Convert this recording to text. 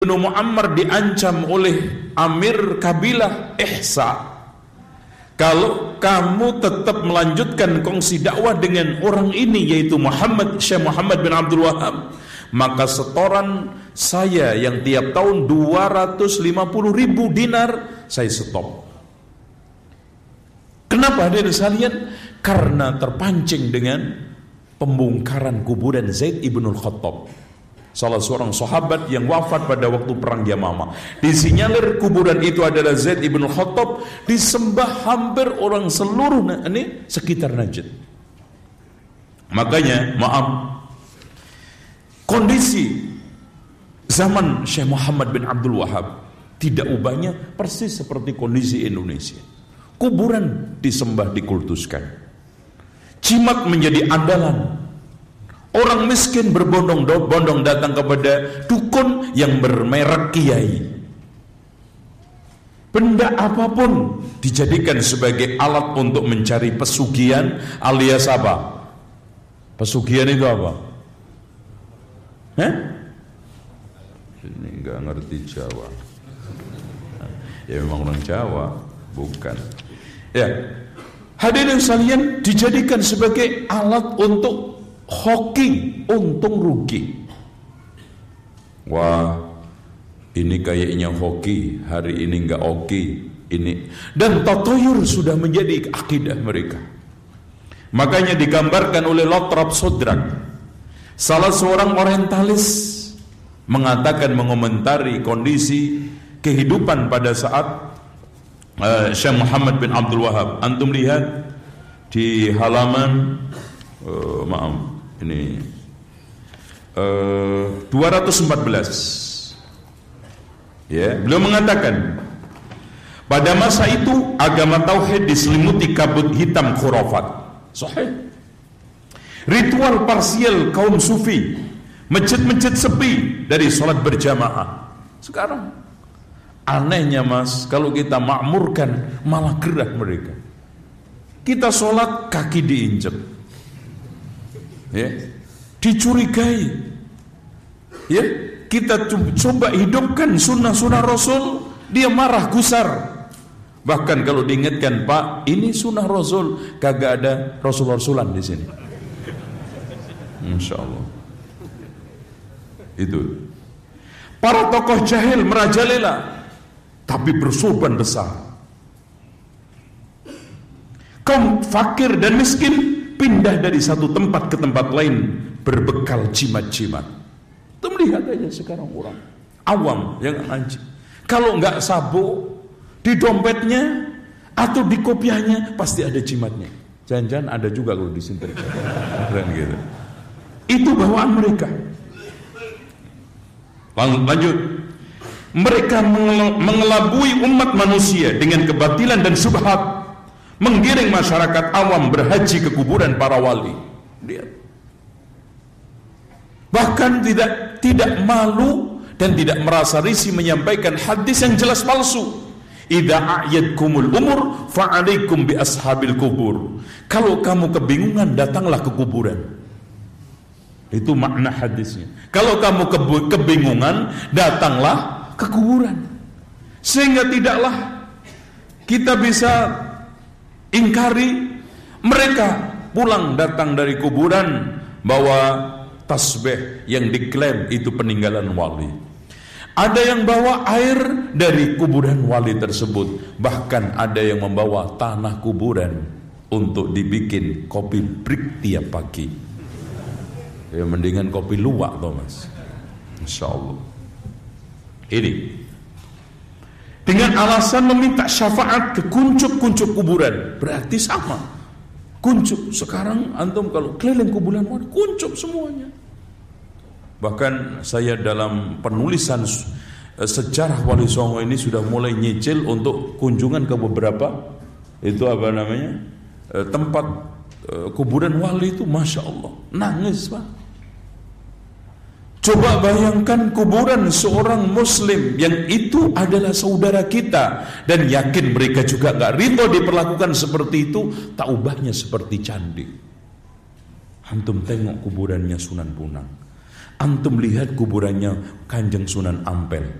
bin Muammar diancam oleh Amir kabilah Ihsa, kalau kamu tetap melanjutkan kongsi dakwah dengan orang ini, yaitu Syekh Muhammad bin Abdul Wahab, maka setoran saya yang tiap tahun 250.000 dinar saya stop. Kenapa hadirin sekalian? Karena terpancing dengan pembongkaran kuburan Zaid ibnul Khattab, salah seorang sahabat yang wafat pada waktu perang Yamamah. Disinyalir kuburan itu adalah Zaid ibnul Khattab, disembah hampir orang seluruh sekitar Najd. Makanya kondisi zaman Syekh Muhammad bin Abdul Wahab tidak ubahnya persis seperti kondisi Indonesia. Kuburan disembah, dikultuskan. Jimat menjadi andalan. Orang miskin berbondong-bondong datang kepada dukun yang bermerek kiai. Benda apapun dijadikan sebagai alat untuk mencari pesugihan alias apa? Pesugihan itu apa? Ini nggak ngerti Jawa. Ya memang orang Jawa, bukan. Ya, hadirin sekalian, dijadikan sebagai alat untuk hoki, untung rugi. Wah, ini kayaknya hoki, hari ini nggak oke, ini. Dan tatoyur sudah menjadi akidah mereka. Makanya digambarkan oleh Lothrop Sodrak, salah seorang orientalis, mengatakan, mengomentari kondisi kehidupan pada saat Syekh Muhammad bin Abdul Wahab. Antum lihat di halaman 214. Ya, beliau mengatakan, pada masa itu agama tauhid diselimuti kabut hitam khurafat. Sahih. Ritual parsial kaum sufi, masjid-masjid sepi dari sholat berjamaah. Sekarang anehnya mas, kalau kita makmurkan malah gerah mereka. Kita sholat kaki diinjek, ya, dicurigai, ya. Kita coba hidupkan sunnah-sunnah Rasul, dia marah gusar. Bahkan kalau diingatkan, Pak, ini sunnah Rasul, kagak ada Rasul-Rasulan di sini. Insya Allah. Itu para tokoh jahil merajalela, tapi bersorban besar. Kaum fakir dan miskin pindah dari satu tempat ke tempat lain berbekal jimat-jimat. Kita melihat aja sekarang orang awam yang ngaji, kalau nggak sabuk di dompetnya atau di kopiahnya pasti ada jimatnya. Jangan-jangan ada juga kalau disinter. Keren gitu. Itu bawaan mereka. Lanjut. Mereka mengelabui umat manusia dengan kebatilan dan syubhat, menggiring masyarakat awam berhaji ke kuburan para wali. Lihat. Bahkan tidak malu dan tidak merasa risih menyampaikan hadis yang jelas palsu. Idza a'yadkumul umur fa'alaikum bi ashabil kubur. Kalau kamu kebingungan, datanglah ke kuburan. Itu makna hadisnya. Kalau kamu kebingungan, datanglah ke kuburan. Sehingga tidaklah kita bisa ingkari mereka pulang datang dari kuburan bawa tasbih yang diklaim itu peninggalan wali. Ada yang bawa air dari kuburan wali tersebut. Bahkan ada yang membawa tanah kuburan untuk dibikin kopi brik tiap pagi. Ya mendingan kopi luwak toh mas. Insya Allah. Ini dengan alasan meminta syafaat ke kuncup-kuncup kuburan. Berarti sama. Kuncup. Sekarang antum kalau keliling kuburan wali, kuncup semuanya. Bahkan saya dalam penulisan sejarah Wali Songo ini sudah mulai nyicil untuk kunjungan ke beberapa tempat kuburan wali itu, masya Allah, nangis pak. Coba bayangkan kuburan seorang muslim yang itu adalah saudara kita, dan yakin mereka juga gak ridho diperlakukan seperti itu, tak ubahnya seperti candi. Antum tengok kuburannya Sunan Bonang, Antum lihat kuburannya Kanjeng Sunan Ampel.